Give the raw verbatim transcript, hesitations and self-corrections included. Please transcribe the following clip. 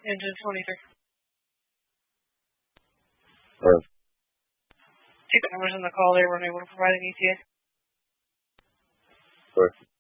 Engine twenty-three. Uh, Two members in the call, they were unable to provide an E T A. Sorry.